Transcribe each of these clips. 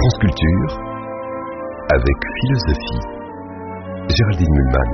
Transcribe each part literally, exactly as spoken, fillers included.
France Culture, avec philosophie. Géraldine Mühlmann.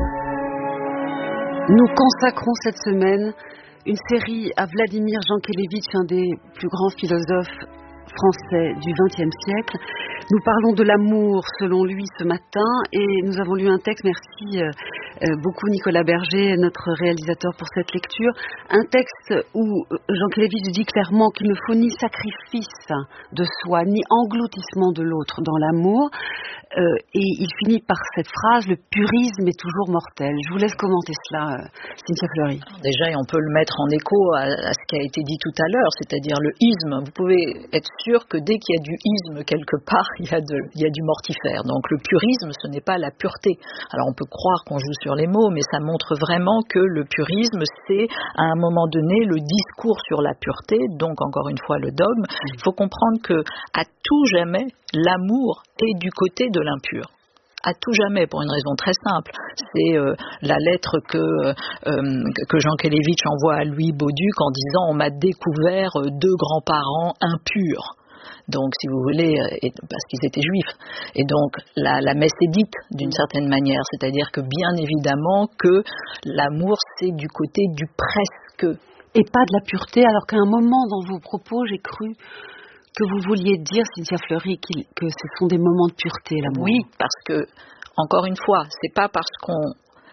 Nous consacrons cette semaine une série à Vladimir Jankélévitch, un des plus grands philosophes français du vingtième siècle. Nous parlons de l'amour selon lui ce matin et nous avons lu un texte, merci euh, euh, beaucoup Nicolas Berger, notre réalisateur, pour cette lecture, un texte où Jankélévitch dit clairement qu'il ne faut ni sacrifice de soi, ni engloutissement de l'autre dans l'amour, euh, et il finit par cette phrase: le purisme est toujours mortel. Je vous laisse commenter cela, euh, Cynthia Fleury. Déjà, on peut le mettre en écho à, à ce qui a été dit tout à l'heure, c'est-à-dire le isme. Vous pouvez être sûr que dès qu'il y a du isme quelque part, il y a, de, il y a du mortifère. Donc le purisme, ce n'est pas la pureté. Alors on peut croire qu'on joue sur les mots, mais ça montre vraiment que le purisme, c'est à un moment donné le discours sur la pureté, donc encore une fois le dogme. Il faut comprendre que à tout jamais, l'amour est du côté de l'impur. À tout jamais, pour une raison très simple. C'est euh, la lettre que, euh, que Jankélévitch envoie à Louis Bauduc en disant « On m'a découvert deux grands-parents impurs ». Donc, si vous voulez, parce qu'ils étaient juifs. Et donc, la, la messe est dite d'une certaine manière. C'est-à-dire que, bien évidemment, que l'amour, c'est du côté du presque. Et pas de la pureté, alors qu'à un moment dans vos propos, j'ai cru que vous vouliez dire, Cynthia Fleury, que ce sont des moments de pureté, l'amour. Oui, parce que, encore une fois, c'est pas parce qu'on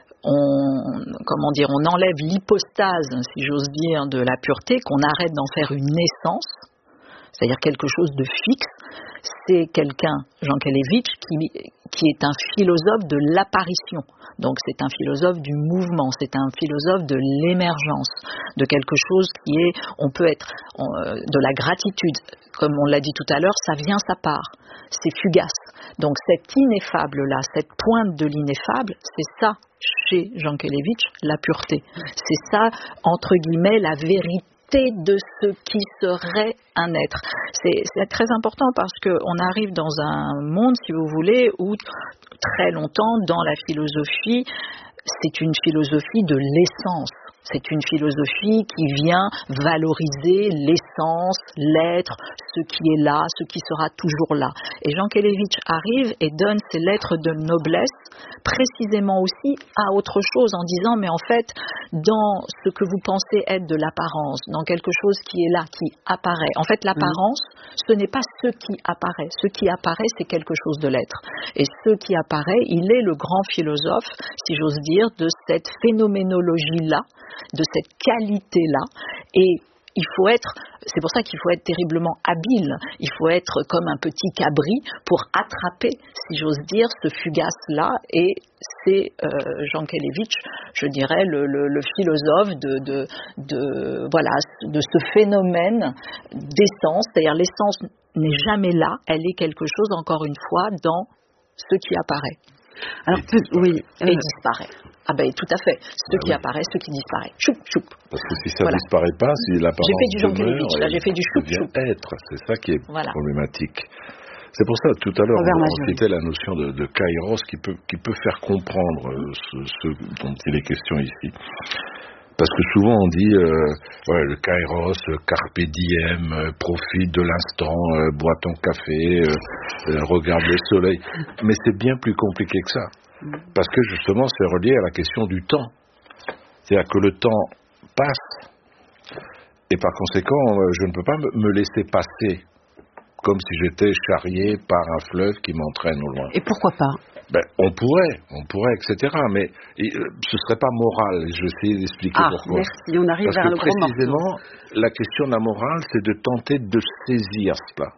on, comment dire, on enlève l'hypostase, si j'ose dire, de la pureté, qu'on arrête d'en faire une essence, c'est-à-dire quelque chose de fixe. C'est quelqu'un, Jankélévitch, qui, qui est un philosophe de l'apparition. Donc c'est un philosophe du mouvement, c'est un philosophe de l'émergence, de quelque chose qui est, on peut être, on, euh, de la gratitude. Comme on l'a dit tout à l'heure, ça vient, ça part. C'est fugace. Donc cet ineffable-là, cette pointe de l'ineffable, c'est ça, chez Jankélévitch, la pureté. C'est ça, entre guillemets, la vérité de ce qui serait un être. C'est, c'est très important parce qu'on arrive dans un monde, si vous voulez, où très longtemps, dans la philosophie, c'est une philosophie de l'essence. C'est une philosophie qui vient valoriser l'essence, l'être, ce qui est là, ce qui sera toujours là. Et Jankélévitch arrive et donne ses lettres de noblesse précisément aussi à autre chose en disant mais en fait, dans ce que vous pensez être de l'apparence, dans quelque chose qui est là, qui apparaît, en fait l'apparence, ce n'est pas ce qui apparaît. Ce qui apparaît, c'est quelque chose de l'être. Et ce qui apparaît, il est le grand philosophe, si j'ose dire, de cette phénoménologie-là, de cette qualité-là, et il faut être, c'est pour ça qu'il faut être terriblement habile, il faut être comme un petit cabri pour attraper, si j'ose dire, ce fugace-là, et c'est euh, Jankélévitch, je dirais, le, le, le philosophe de, de, de, voilà, de ce phénomène d'essence, c'est-à-dire l'essence n'est jamais là, elle est quelque chose, encore une fois, dans ce qui apparaît. Alors, et disparaît. Oui, euh... et disparaît. Ah ben tout à fait. Ce ah qui oui. apparaît, ce qui disparaît. Choup, choup. Parce que si ça voilà. disparaît pas, si l'apparence j'ai fait du Jankélévitch, là, j'ai fait du choup, choup. Être, c'est ça qui est voilà. problématique. C'est pour ça, tout à l'heure, on, on citait la notion de, de kairos qui peut, qui peut faire comprendre ce, ce dont il est question ici. Parce que souvent on dit, euh, ouais, le kairos, carpe diem, euh, profite de l'instant, euh, bois ton café, euh, euh, regarde le soleil. Mais c'est bien plus compliqué que ça. Parce que justement, c'est relié à la question du temps. C'est-à-dire que le temps passe, et par conséquent, je ne peux pas me laisser passer comme si j'étais charrié par un fleuve qui m'entraîne au loin. Et pourquoi pas ? Ben, on pourrait, on pourrait, et cetera. Mais et, euh, ce serait pas moral. Je vais essayer d'expliquer ah, pourquoi. Merci, on arrive Parce vers que le gros morceau. précisément, la question de la morale, c'est de tenter de saisir cela.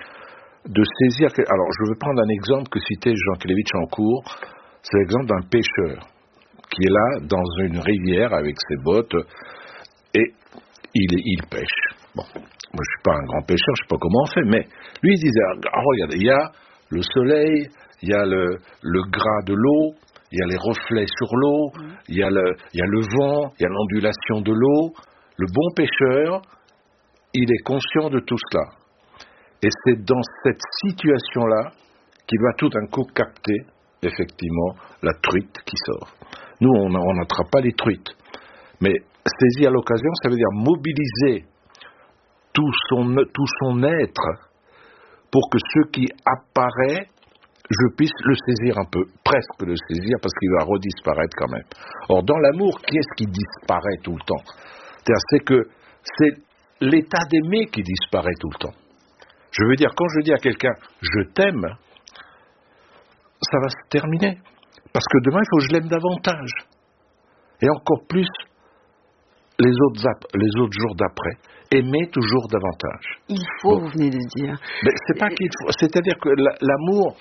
De saisir... Alors, je vais prendre un exemple que citait Jankélévitch en cours. C'est l'exemple d'un pêcheur qui est là dans une rivière avec ses bottes et il, il pêche. Bon, moi je suis pas un grand pêcheur, je sais pas comment on fait, mais lui il disait, oh, regardez, il y a le soleil, il y a le, le gras de l'eau, il y a les reflets sur l'eau, il y a le, il y a le vent, il y a l'ondulation de l'eau. Le bon pêcheur, il est conscient de tout cela. Et c'est dans cette situation-là qu'il va tout d'un coup capter effectivement la truite qui sort. Nous, on n'attrape pas les truites. Mais saisir l'occasion, ça veut dire mobiliser tout son, tout son être pour que ce qui apparaît, je puisse le saisir un peu, presque le saisir, parce qu'il va redisparaître quand même. Or, dans l'amour, qui est-ce qui disparaît tout le temps ? C'est-à-dire, c'est que c'est l'état d'aimer qui disparaît tout le temps. Je veux dire, quand je dis à quelqu'un « je t'aime », ça va se terminer. Parce que demain, il faut que je l'aime davantage. Et encore plus les autres, les autres jours d'après. Aimer toujours davantage. Il faut, bon. Vous venez de dire. Mais c'est pas qu'il faut. C'est-à-dire que l'amour,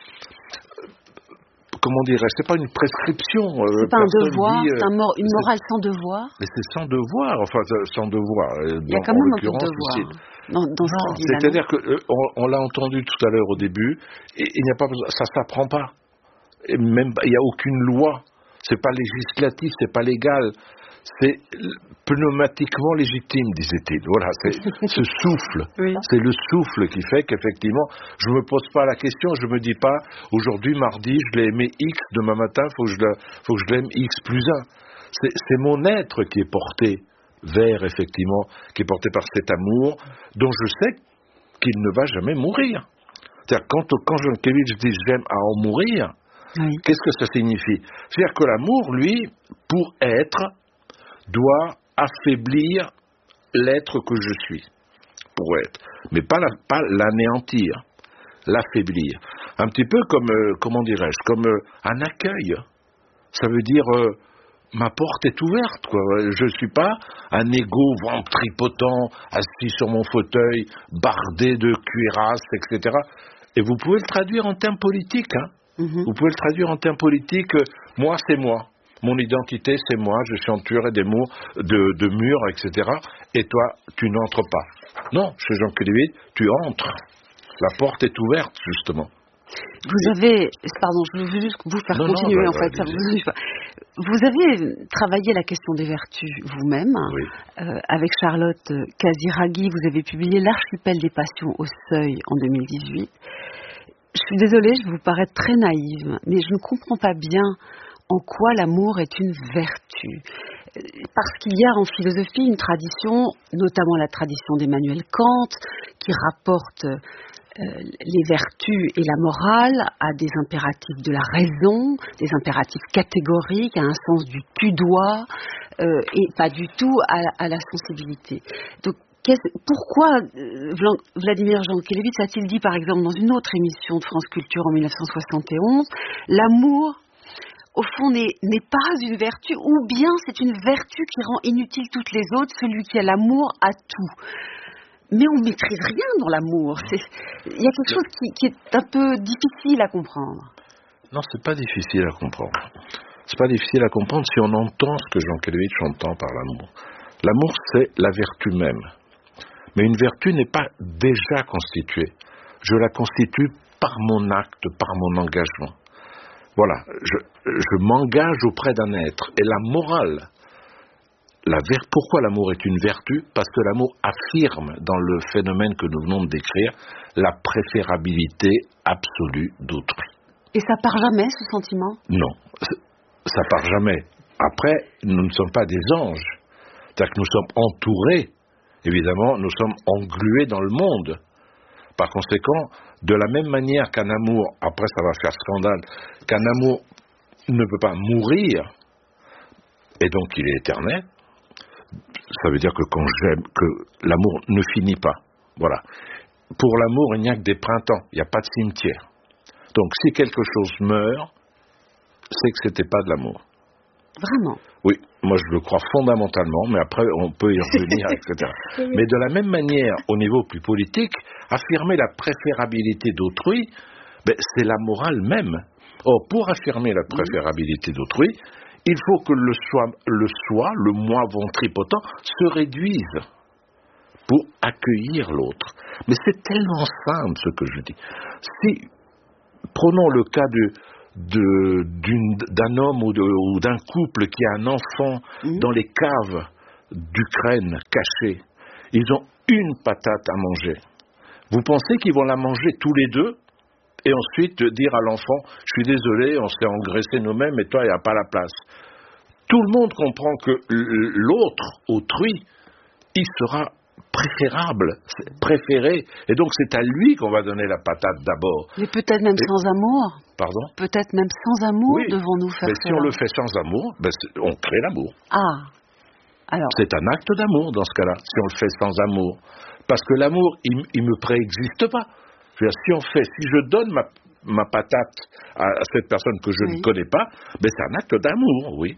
comment dirais-je, c'est pas une prescription. C'est pas un devoir, dit, euh, c'est un mor une morale sans devoir. Mais c'est sans devoir, enfin sans devoir. Il y a quand même un peu de devoir. Ici. Dans, dans non, c'est-à-dire que euh, on, on l'a entendu tout à l'heure au début, et il n'y a pas besoin, ça s'apprend pas. Et même il n'y a aucune loi. C'est pas législatif, c'est pas légal. C'est pneumatiquement légitime, disait-il. Voilà, c'est ce souffle. Oui. C'est le souffle qui fait qu'effectivement, je ne me pose pas la question, je ne me dis pas, aujourd'hui, mardi, je l'ai aimé X, demain matin, il faut que je, le, faut que je l'aime X plus un. C'est, c'est mon être qui est porté vers, effectivement, qui est porté par cet amour, dont je sais qu'il ne va jamais mourir. C'est-à-dire, quand, quand Jankélévitch dit « j'aime à en mourir oui. », qu'est-ce que ça signifie ? C'est-à-dire que l'amour, lui, pour être, doit affaiblir l'être que je suis, pour être, mais pas, la, pas l'anéantir, l'affaiblir. Un petit peu comme, euh, comment dirais-je, comme euh, un accueil. Ça veut dire, euh, ma porte est ouverte, quoi. Je ne suis pas un égo ventripotent, assis sur mon fauteuil, bardé de cuirasses, et cetera. Et vous pouvez le traduire en termes politiques, hein. Mm-hmm. Vous pouvez le traduire en termes politiques, euh, moi c'est moi. Mon identité, c'est moi, je suis entouré des murs, de, de murs, et cetera. Et toi, tu n'entres pas. Non, chez Jankélévitch, tu entres. La porte est ouverte, justement. Vous avez, pardon, je veux juste vous faire non, continuer, non, bah, en fait. Ça vous, vous avez travaillé la question des vertus vous-même, oui. euh, avec Charlotte Casiraghi. Vous avez publié L'archipel des passions au Seuil en deux mille dix-huit. Je suis désolée, je vous parais très naïve, mais je ne comprends pas bien en quoi l'amour est une vertu. Parce qu'il y a en philosophie une tradition, notamment la tradition d'Emmanuel Kant, qui rapporte euh, les vertus et la morale à des impératifs de la raison, des impératifs catégoriques, à un sens du tu dois, euh, et pas du tout à, à la sensibilité. Donc, pourquoi Vladimir Jankélévitch a-t-il dit, par exemple, dans une autre émission de France Culture en mille neuf cent soixante et onze, l'amour au fond, n'est, n'est pas une vertu, ou bien c'est une vertu qui rend inutile toutes les autres, celui qui a l'amour a tout. Mais on ne maîtrise rien dans l'amour. C'est, il y a quelque chose qui, qui est un peu difficile à comprendre. Non, c'est pas difficile à comprendre. C'est pas difficile à comprendre si on entend ce que Jankélévitch entend par l'amour. L'amour, c'est la vertu même. Mais une vertu n'est pas déjà constituée. Je la constitue par mon acte, par mon engagement. Voilà, je, je m'engage auprès d'un être. Et la morale, la ver... pourquoi l'amour est une vertu ? Parce que l'amour affirme, dans le phénomène que nous venons de décrire, la préférabilité absolue d'autrui. Et ça part jamais, ce sentiment ? Non, ça part jamais. Après, nous ne sommes pas des anges. C'est-à-dire que nous sommes entourés, évidemment, nous sommes englués dans le monde. Par conséquent, de la même manière qu'un amour, après ça va faire scandale, qu'un amour ne peut pas mourir, et donc il est éternel, ça veut dire que quand j'aime, que l'amour ne finit pas. Voilà. Pour l'amour, il n'y a que des printemps, il n'y a pas de cimetière. Donc si quelque chose meurt, c'est que ce n'était pas de l'amour. Vraiment ? Oui, moi je le crois fondamentalement, mais après on peut y revenir, et cetera. Mais de la même manière, au niveau plus politique, affirmer la préférabilité d'autrui, ben, c'est la morale même. Or, pour affirmer la préférabilité d'autrui, il faut que le soi, le, soi, le moi ventripotent, se réduise pour accueillir l'autre. Mais c'est tellement simple ce que je dis. Si, prenons le cas de... De, d'une, d'un homme ou, de, ou d'un couple qui a un enfant mmh. dans les caves d'Ukraine cachées. Ils ont une patate à manger. Vous pensez qu'ils vont la manger tous les deux et ensuite dire à l'enfant « Je suis désolé, on s'est engraissé nous-mêmes et toi, il n'y a pas la place. » Tout le monde comprend que l'autre, autrui, il sera préférable, préféré. Et donc c'est à lui qu'on va donner la patate d'abord. Mais peut-être même et... sans amour. Pardon ? Peut-être même sans amour, oui. devons-nous faire Mais cela. si on le fait sans amour, ben on crée l'amour. Ah. Alors. C'est un acte d'amour dans ce cas-là, si on le fait sans amour. Parce que l'amour, il, il me préexiste pas. Je veux dire, si on fait, si je donne ma, ma patate à, à cette personne que je oui. ne connais pas, ben c'est un acte d'amour, oui.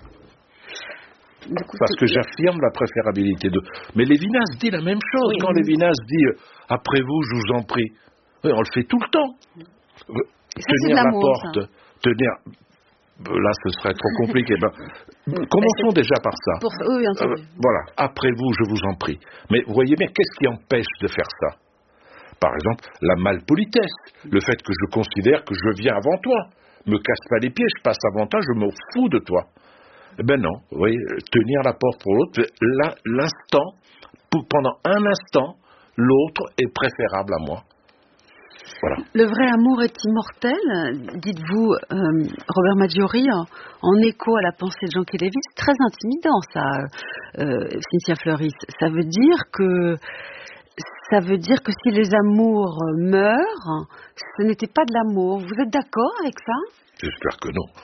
Coup, parce que j'affirme la préférabilité de. Mais Lévinas dit la même chose. Oui, Quand oui. Lévinas dit euh, après vous, je vous en prie, oui, on le fait tout le temps. Ça, tenir la porte, ça. tenir. Là, ce serait trop compliqué. Ben, commençons déjà par ça. Pour... Oui, euh, voilà. Après vous, je vous en prie. Mais vous voyez bien, qu'est-ce qui empêche de faire ça ? Par exemple, la malpolitesse, le fait que je considère que je viens avant toi, me casse pas les pieds, je passe avant toi, je me fous de toi. Eh ben non, vous voyez, tenir la porte pour l'autre, l'instant, pendant un instant, l'autre est préférable à moi. Voilà. Le vrai amour est immortel, dites-vous, euh, Robert Maggiori, en, en écho à la pensée de Jean Kélévitch. Très intimidant, ça, euh, Cynthia Fleuris. Ça veut dire que ça veut dire que si les amours meurent, ce n'était pas de l'amour. Vous êtes d'accord avec ça ? J'espère que non.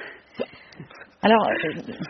Alors, euh,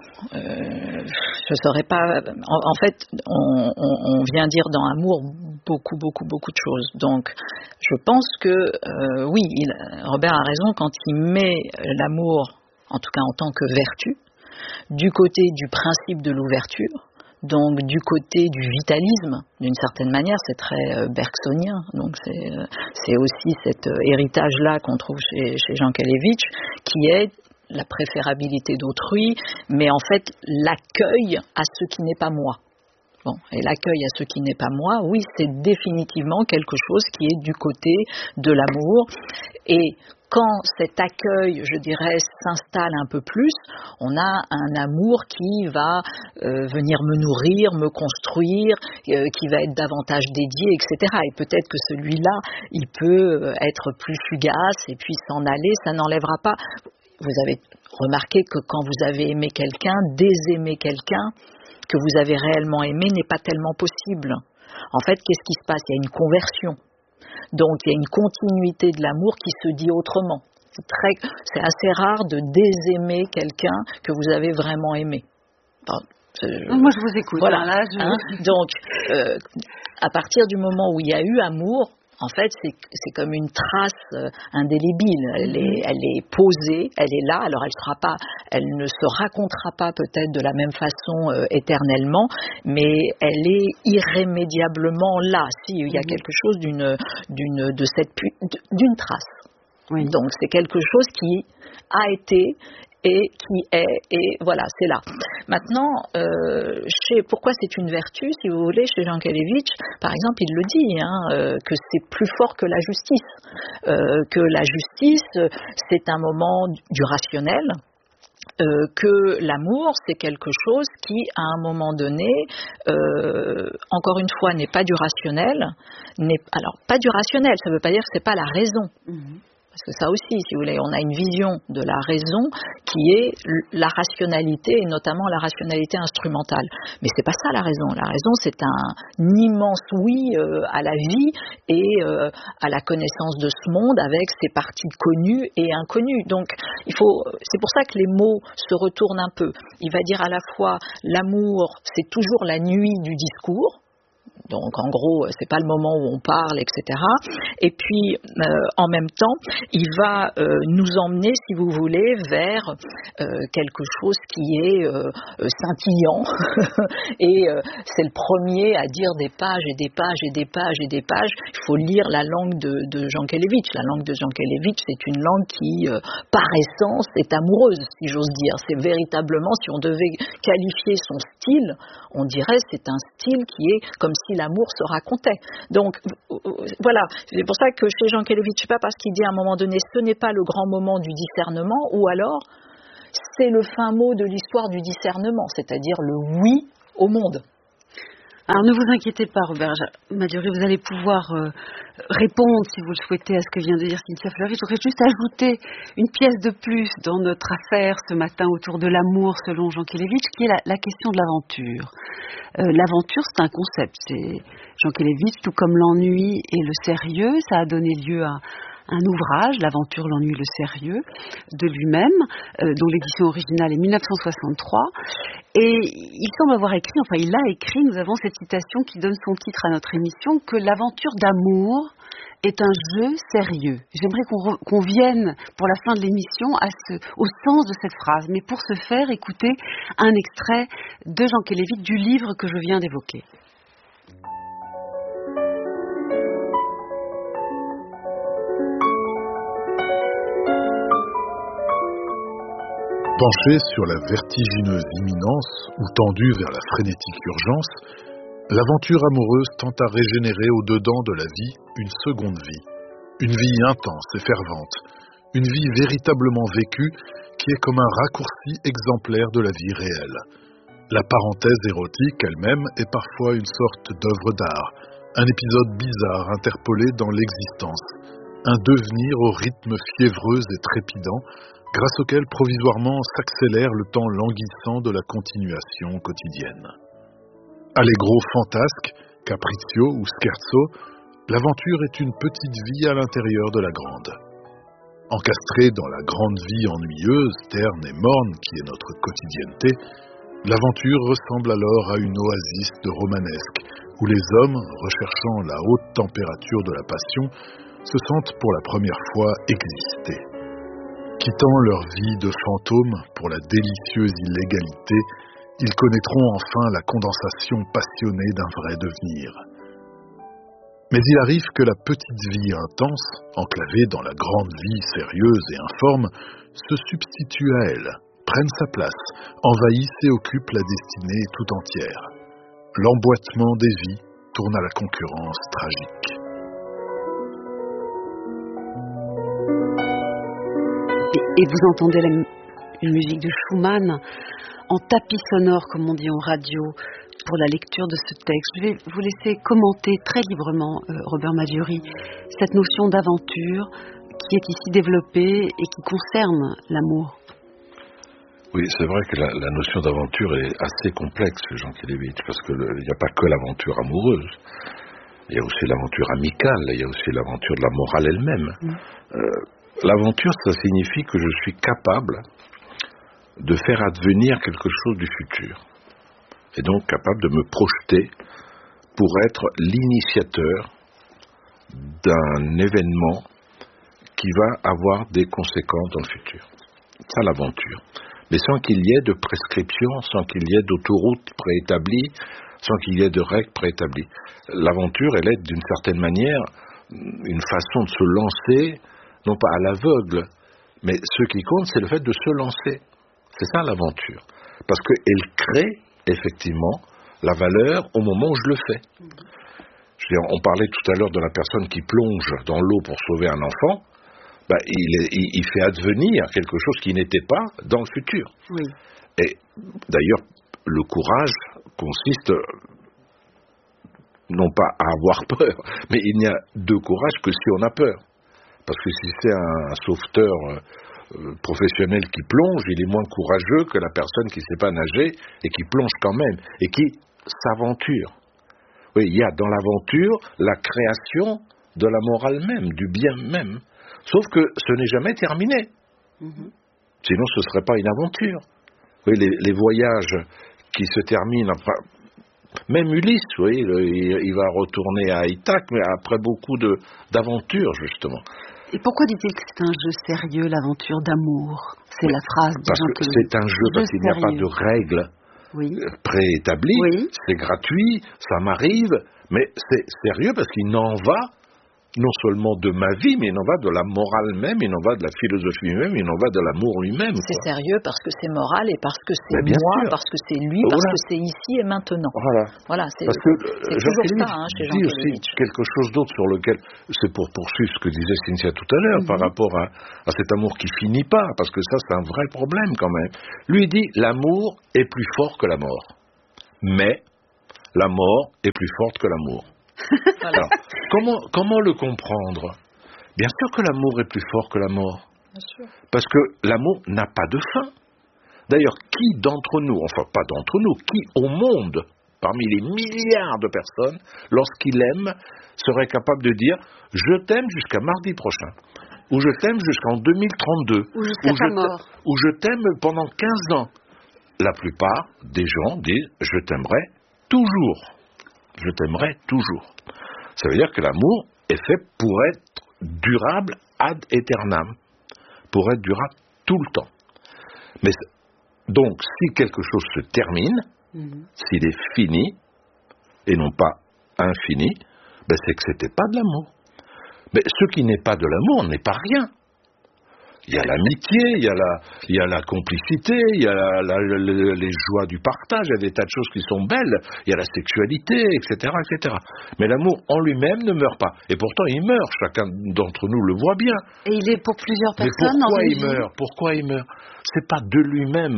euh, je ne saurais pas. En, en fait, on, on, on vient dire dans amour beaucoup, beaucoup, beaucoup de choses. Donc, je pense que euh, oui, il, Robert a raison quand il met l'amour, en tout cas en tant que vertu, du côté du principe de l'ouverture. Donc du côté du vitalisme, d'une certaine manière, c'est très euh, bergsonien. Donc c'est, euh, c'est aussi cet euh, héritage-là qu'on trouve chez, chez Jean Kélévitch, qui est la préférabilité d'autrui, mais en fait l'accueil à ce qui n'est pas moi. Bon, et l'accueil à ce qui n'est pas moi, oui, c'est définitivement quelque chose qui est du côté de l'amour. Et quand cet accueil, je dirais, s'installe un peu plus, on a un amour qui va euh, venir me nourrir, me construire, euh, qui va être davantage dédié, et cetera. Et peut-être que celui-là, il peut être plus fugace et puis s'en aller, ça n'enlèvera pas. Vous avez remarqué que quand vous avez aimé quelqu'un, désaimer quelqu'un que vous avez réellement aimé n'est pas tellement possible. En fait, qu'est-ce qui se passe ? Il y a une conversion. Donc, il y a une continuité de l'amour qui se dit autrement. C'est, très, c'est assez rare de désaimer quelqu'un que vous avez vraiment aimé. Enfin, je, Moi, je vous écoute. Voilà. Hein, là, je... hein Donc, euh, à partir du moment où il y a eu amour, en fait, c'est, c'est comme une trace euh, indélébile. Elle est, elle est posée, elle est là. Alors, elle sera pas, elle ne se racontera pas peut-être de la même façon euh, éternellement, mais elle est irrémédiablement là. Si il y a quelque chose d'une, d'une, de cette, d'une trace. Oui. Donc, c'est quelque chose qui a été et qui est, et voilà, c'est là. Maintenant, euh, chez, pourquoi c'est une vertu, si vous voulez, chez Jean Kélévitch, par exemple, il le dit, hein, euh, que c'est plus fort que la justice, euh, que la justice, c'est un moment du rationnel, euh, que l'amour, c'est quelque chose qui, à un moment donné, euh, encore une fois, n'est pas du rationnel, n'est, alors, pas du rationnel, ça ne veut pas dire que c'est pas la raison. Mmh. Parce que ça aussi, si vous voulez, on a une vision de la raison qui est la rationalité, et notamment la rationalité instrumentale. Mais c'est pas ça la raison. La raison, c'est un immense oui euh, à la vie et euh, à la connaissance de ce monde avec ses parties connues et inconnues. Donc, il faut, c'est pour ça que les mots se retournent un peu. Il va dire à la fois l'amour, c'est toujours la nuit du discours. Donc en gros, c'est pas le moment où on parle, et cetera. Et puis euh, en même temps, il va euh, nous emmener, si vous voulez, vers euh, quelque chose qui est euh, scintillant. Et euh, c'est le premier à dire des pages et des pages et des pages et des pages. Il faut lire la langue de, de Jean Kélévitch. La langue de Jean Kélévitch, c'est une langue qui, euh, par essence, est amoureuse, si j'ose dire. C'est véritablement, si on devait qualifier son style, on dirait c'est un style qui est comme si l'amour se racontait. Donc, voilà. C'est pour ça que chez Jean Kélévitch, c'est pas parce qu'il dit à un moment donné, ce n'est pas le grand moment du discernement, ou alors, c'est le fin mot de l'histoire du discernement, c'est-à-dire le oui au monde. Alors ne vous inquiétez pas, Robert Madiori, vous allez pouvoir euh, répondre, si vous le souhaitez, à ce que vient de dire Cynthia Fleury. Je voudrais juste ajouter une pièce de plus dans notre affaire ce matin autour de l'amour, selon Jean Kelevitch, qui est la, la question de l'aventure. Euh, l'aventure, c'est un concept. C'est Jean Kelevitch, tout comme l'ennui et le sérieux, ça a donné lieu à un ouvrage, L'aventure, l'ennui, le sérieux, de lui-même, euh, dont l'édition originale est mille neuf cent soixante-trois. Et il semble avoir écrit, enfin il a écrit, nous avons cette citation qui donne son titre à notre émission, que l'aventure d'amour est un jeu sérieux. J'aimerais qu'on, re, qu'on vienne pour la fin de l'émission à ce, au sens de cette phrase. Mais pour ce faire, écoutez un extrait de Jean Kelevitch du livre que je viens d'évoquer. Penché sur la vertigineuse imminence ou tendu vers la frénétique urgence, l'aventure amoureuse tente à régénérer au-dedans de la vie une seconde vie. Une vie intense et fervente. Une vie véritablement vécue qui est comme un raccourci exemplaire de la vie réelle. La parenthèse érotique elle-même est parfois une sorte d'œuvre d'art, un épisode bizarre interpolé dans l'existence, un devenir au rythme fiévreux et trépidant, grâce auquel provisoirement s'accélère le temps languissant de la continuation quotidienne. Allegro fantasque, capriccio ou scherzo, l'aventure est une petite vie à l'intérieur de la grande. Encastrée dans la grande vie ennuyeuse, terne et morne qui est notre quotidienneté, l'aventure ressemble alors à une oasis de romanesque, où les hommes, recherchant la haute température de la passion, se sentent pour la première fois exister. Quittant leur vie de fantôme pour la délicieuse illégalité, ils connaîtront enfin la condensation passionnée d'un vrai devenir. Mais il arrive que la petite vie intense, enclavée dans la grande vie sérieuse et informe, se substitue à elle, prenne sa place, envahisse et occupe la destinée tout entière. L'emboîtement des vies tourne à la concurrence tragique. Et vous entendez la une musique de Schumann en tapis sonore, comme on dit en radio, pour la lecture de ce texte. Je vais vous laisser commenter très librement, euh, Robert Madiori, cette notion d'aventure qui est ici développée et qui concerne l'amour. Oui, c'est vrai que la, la notion d'aventure est assez complexe, Jean Kelevitch, parce qu'il n'y a pas que l'aventure amoureuse. Il y a aussi l'aventure amicale, il y a aussi l'aventure de la morale elle-même. Mmh. Euh, L'aventure, ça signifie que je suis capable de faire advenir quelque chose du futur. Et donc capable de me projeter pour être l'initiateur d'un événement qui va avoir des conséquences dans le futur. C'est ça l'aventure. Mais sans qu'il y ait de prescription, sans qu'il y ait d'autoroute préétablie, sans qu'il y ait de règles préétablies. L'aventure, elle est d'une certaine manière une façon de se lancer, non pas à l'aveugle, mais ce qui compte, c'est le fait de se lancer. C'est ça l'aventure. Parce qu'elle crée, effectivement, la valeur au moment où je le fais. Je veux dire, on parlait tout à l'heure de la personne qui plonge dans l'eau pour sauver un enfant. Ben, il, est, il, il fait advenir quelque chose qui n'était pas dans le futur. Oui. Et d'ailleurs, le courage consiste non pas à avoir peur, mais il n'y a de courage que si on a peur. Parce que si c'est un sauveteur euh, professionnel qui plonge, il est moins courageux que la personne qui ne sait pas nager et qui plonge quand même, et qui s'aventure. Oui, il y a dans l'aventure la création de la morale même, du bien même. Sauf que ce n'est jamais terminé. Mm-hmm. Sinon, ce ne serait pas une aventure. Oui, les, les voyages qui se terminent après... Même Ulysse, vous voyez, il, il va retourner à Ithaque, mais après beaucoup de, d'aventures, justement. Et pourquoi dit-il que c'est un jeu sérieux, l'aventure d'amour? C'est oui, la phrase de Parce Jean que c'est un jeu, parce qu'il n'y a pas de règles oui. préétablies, oui. c'est gratuit, ça m'arrive, mais c'est sérieux parce qu'il n'en va non seulement de ma vie, mais il en va de la morale même, il en va de la philosophie même, il en va de l'amour lui-même. C'est quoi. Sérieux parce que c'est moral et parce que c'est mais moi, sûr. parce que c'est lui, parce voilà. que c'est ici et maintenant. Voilà. Voilà, c'est, parce que c'est Jean toujours ça, hein, chez Jean dit aussi quelque chose d'autre sur lequel, c'est pour poursuivre ce que disait Cynthia tout à l'heure, mm-hmm. par rapport à, à cet amour qui finit pas, parce que ça c'est un vrai problème quand même. Lui dit, l'amour est plus fort que la mort. Mais la mort est plus forte que l'amour. Voilà. Alors, comment, comment le comprendre? Bien sûr que l'amour est plus fort que la mort. Bien sûr. Parce que l'amour n'a pas de fin. D'ailleurs, qui d'entre nous, enfin pas d'entre nous, qui au monde, parmi les milliards de personnes, lorsqu'il aime, serait capable de dire « je t'aime jusqu'à mardi prochain » ou « je t'aime jusqu'en deux mille trente-deux » ou jusqu'à ou, ta mort. ou « je t'aime pendant quinze ans ». La plupart des gens disent « je t'aimerai toujours ». Je t'aimerai toujours. Ça veut dire que l'amour est fait pour être durable ad aeternam, pour être durable tout le temps. Mais donc, si quelque chose se termine, mmh. s'il est fini, et non pas infini, ben c'est que c'était pas de l'amour. Mais ce qui n'est pas de l'amour n'est pas rien. Il y a l'amitié, il y a la, il y a la complicité, il y a la, la, la, les joies du partage, il y a des tas de choses qui sont belles, il y a la sexualité, et cetera, et cetera. Mais l'amour en lui-même ne meurt pas. Et pourtant, il meurt. Chacun d'entre nous le voit bien. Et il est pour plusieurs personnes. Mais pourquoi dans il meurt? Pourquoi il meurt? C'est pas de lui-même.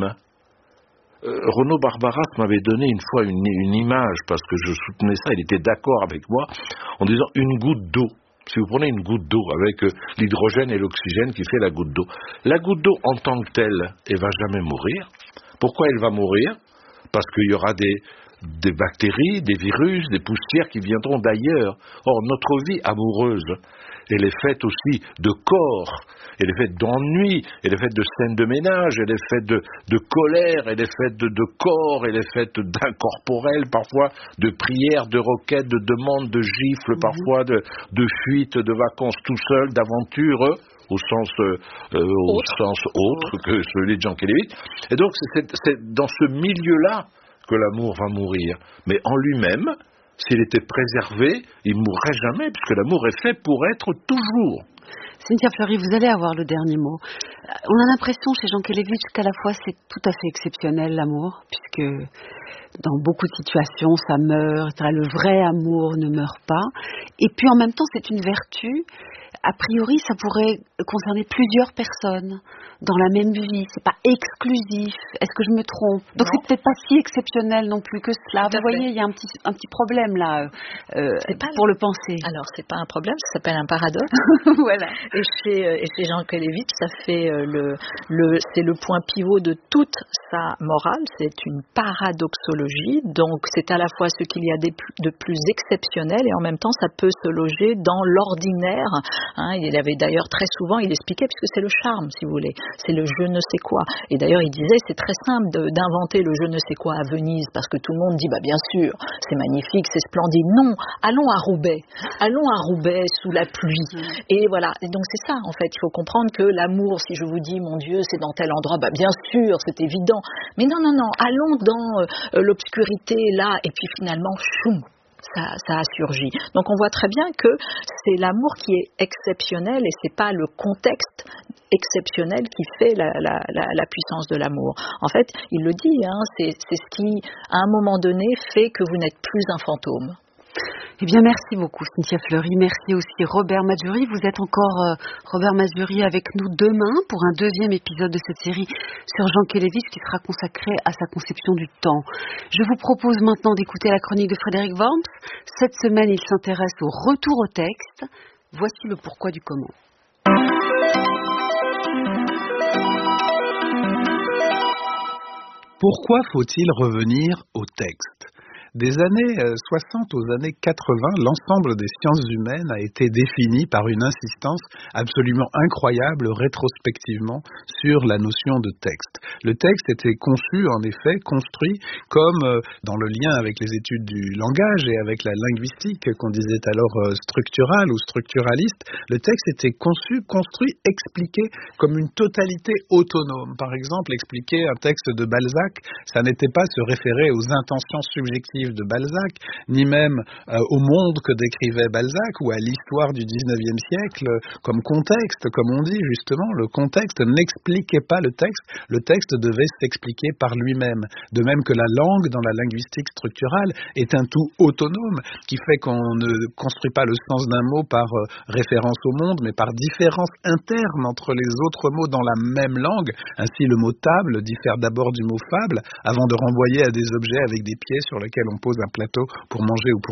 Euh, Renaud Barbaras m'avait donné une fois une, une image parce que je soutenais ça. Il était d'accord avec moi en disant une goutte d'eau. Si vous prenez une goutte d'eau avec euh, l'hydrogène et l'oxygène qui fait la goutte d'eau, la goutte d'eau en tant que telle, elle va jamais mourir. Pourquoi elle va mourir? Parce qu'il y aura des, des bactéries, des virus, des poussières qui viendront d'ailleurs. Or, notre vie amoureuse, elle est faite aussi de corps, elle est faite d'ennui, elle est faite de scènes de ménage, elle est faite de, de colère, elle est faite de, de corps, elle est faite d'incorporel, parfois de prières, de requêtes, de demandes, de gifles, mmh. parfois de, de fuites, de vacances tout seul, d'aventures, au sens, euh, au autre. sens autre que celui de Jean Kelevitch. Et donc c'est, c'est dans ce milieu-là que l'amour va mourir. Mais en lui-même, s'il était préservé, il ne mourrait jamais, puisque l'amour est fait pour être toujours. Cynthia Fleury, vous allez avoir le dernier mot. On a l'impression chez Jean Kelevitch qu'à la fois c'est tout à fait exceptionnel l'amour, puisque dans beaucoup de situations ça meurt, le vrai amour ne meurt pas. Et puis en même temps c'est une vertu. A priori, ça pourrait concerner plusieurs personnes dans la même vie. C'est pas exclusif. Est-ce que je me trompe? Donc non. C'est peut-être pas si exceptionnel non plus que cela. Vous voyez, il y a un petit un petit problème là euh, pour le... le penser. Alors c'est pas un problème, ça s'appelle un paradoxe. Voilà. Et chez et chez Jean Kelevitch, ça fait le le c'est le point pivot de toute sa morale. C'est une paradoxologie. Donc c'est à la fois ce qu'il y a de plus exceptionnel et en même temps ça peut se loger dans l'ordinaire. Hein, il avait d'ailleurs très souvent, il expliquait, puisque c'est le charme, si vous voulez, c'est le je ne sais quoi. Et d'ailleurs, il disait, c'est très simple de, d'inventer le je ne sais quoi à Venise, parce que tout le monde dit, bah bien sûr, c'est magnifique, c'est splendide. Non, allons à Roubaix, allons à Roubaix sous la pluie. Mmh. Et voilà, et donc c'est ça, en fait, il faut comprendre que l'amour, si je vous dis, mon Dieu, c'est dans tel endroit, bah bien sûr, c'est évident. Mais non, non, non, allons dans euh, l'obscurité, là, et puis finalement, choum. Ça, ça a surgi. Donc on voit très bien que c'est l'amour qui est exceptionnel et c'est pas le contexte exceptionnel qui fait la, la, la, la puissance de l'amour. En fait, il le dit, hein, c'est, c'est ce qui, à un moment donné, fait que vous n'êtes plus un fantôme. Eh bien, merci beaucoup, Cynthia Fleury. Merci aussi, Robert Mazuri. Vous êtes encore, euh, Robert Mazuri, avec nous demain pour un deuxième épisode de cette série sur Jean Kelevitch qui sera consacré à sa conception du temps. Je vous propose maintenant d'écouter la chronique de Frédéric Worms. Cette semaine, il s'intéresse au retour au texte. Voici le pourquoi du comment. Pourquoi faut-il revenir au texte ? Des années soixante aux années quatre-vingts, l'ensemble des sciences humaines a été défini par une insistance absolument incroyable rétrospectivement sur la notion de texte. Le texte était conçu, en effet, construit comme, dans le lien avec les études du langage et avec la linguistique qu'on disait alors structurale ou structuraliste, le texte était conçu, construit, expliqué comme une totalité autonome. Par exemple, expliquer un texte de Balzac, ça n'était pas se référer aux intentions subjectives de Balzac, ni même euh, au monde que décrivait Balzac ou à l'histoire du dix-neuvième siècle comme contexte, comme on dit justement. Le contexte n'expliquait pas le texte, le texte devait s'expliquer par lui-même. De même que la langue dans la linguistique structurale est un tout autonome qui fait qu'on ne construit pas le sens d'un mot par euh, référence au monde, mais par différence interne entre les autres mots dans la même langue. Ainsi, le mot table diffère d'abord du mot fable avant de renvoyer à des objets avec des pieds sur lesquels on qu'on pose un plateau pour manger ou pour